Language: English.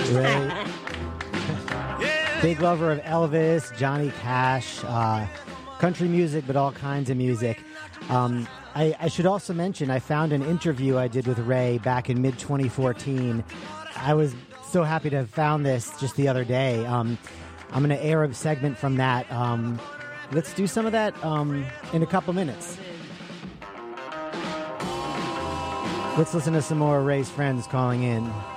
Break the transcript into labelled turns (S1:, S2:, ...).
S1: Ray, big lover of Elvis, Johnny Cash, country music, but all kinds of music. I should also mention I found an interview I did with Ray back in mid-2014. I was so happy to have found this just the other day. I'm going to air a segment from that. Let's do some of that in a couple minutes. Let's listen to some more Ray's friends calling in.